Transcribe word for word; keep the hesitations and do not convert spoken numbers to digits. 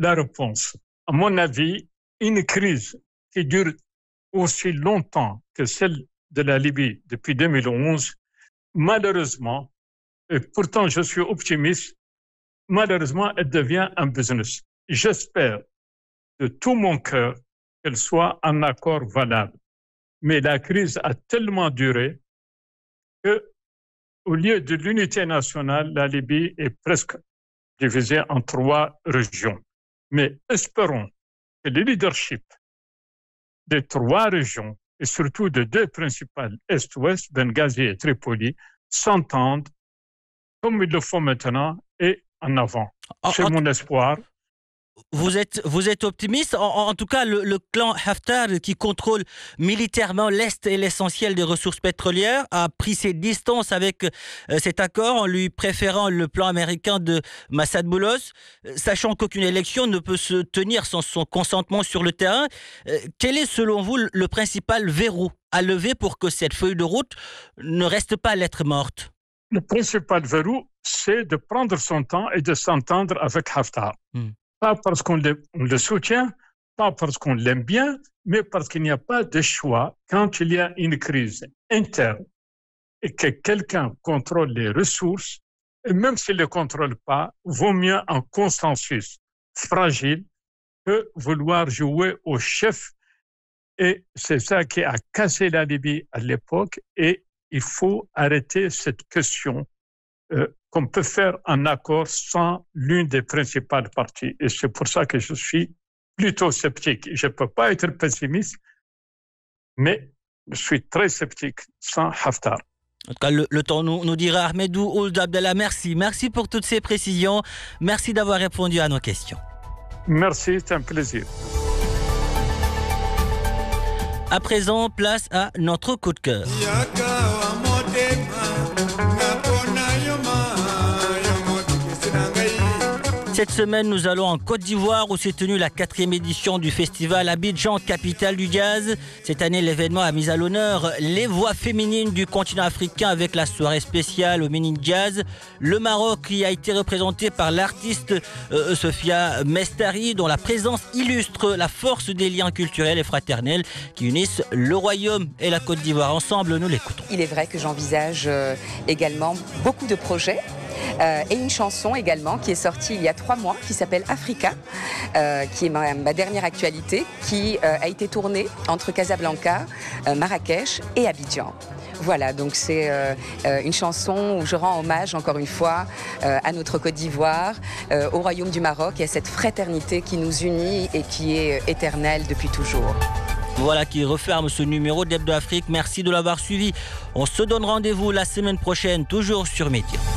la réponse. À mon avis, une crise qui dure aussi longtemps que celle de la Libye depuis deux mille onze, malheureusement, et pourtant je suis optimiste, malheureusement, elle devient un business. J'espère de tout mon cœur qu'elle soit un accord valable. Mais la crise a tellement duré que, au lieu de l'unité nationale, la Libye est presque divisée en trois régions. Mais espérons que le leadership des trois régions, et surtout de deux principales, Est-Ouest, Benghazi et Tripoli, s'entendent comme il le faut maintenant et en avant. C'est mon espoir. Vous êtes, vous êtes optimiste. En, en tout cas, le, le clan Haftar, qui contrôle militairement l'Est et l'essentiel des ressources pétrolières, a pris ses distances avec euh, cet accord en lui préférant le plan américain de Massad Boulos, euh, sachant qu'aucune élection ne peut se tenir sans son consentement sur le terrain. Euh, quel est, selon vous, le principal verrou à lever pour que cette feuille de route ne reste pas lettre morte? Le principal verrou, c'est de prendre son temps et de s'entendre avec Haftar. Hmm. Pas parce qu'on le, on le soutient, pas parce qu'on l'aime bien, mais parce qu'il n'y a pas de choix quand il y a une crise interne et que quelqu'un contrôle les ressources, et même s'il ne les contrôle pas, vaut mieux un consensus fragile que vouloir jouer au chef. Et c'est ça qui a cassé la Libye à l'époque, et il faut arrêter cette question euh, qu'on peut faire un accord sans l'une des principales parties. Et c'est pour ça que je suis plutôt sceptique. Je ne peux pas être pessimiste, mais je suis très sceptique sans Haftar. En tout cas, le, le temps nous, nous dira. Ahmedou Ould Abdallah, merci. Merci pour toutes ces précisions. Merci d'avoir répondu à nos questions. Merci, c'est un plaisir. À présent, place à notre coup de cœur. Cette semaine, nous allons en Côte d'Ivoire où s'est tenue la quatrième édition du festival Abidjan, capitale du jazz. Cette année, l'événement a mis à l'honneur les voix féminines du continent africain avec la soirée spéciale au Mini Jazz. Le Maroc y a été représenté par l'artiste euh, Sophia Mestari, dont la présence illustre la force des liens culturels et fraternels qui unissent le Royaume et la Côte d'Ivoire. Ensemble, nous l'écoutons. Il est vrai que j'envisage euh, également beaucoup de projets. Euh, et une chanson également qui est sortie il y a trois mois qui s'appelle Africa, euh, qui est ma, ma dernière actualité, qui euh, a été tournée entre Casablanca, euh, Marrakech et Abidjan. Voilà, donc c'est euh, euh, une chanson où je rends hommage encore une fois euh, à notre Côte d'Ivoire, euh, au Royaume du Maroc et à cette fraternité qui nous unit et qui est éternelle depuis toujours. Voilà qui referme ce numéro d'Hebdo Afrique. Merci de l'avoir suivi. On se donne rendez-vous la semaine prochaine, toujours sur Média.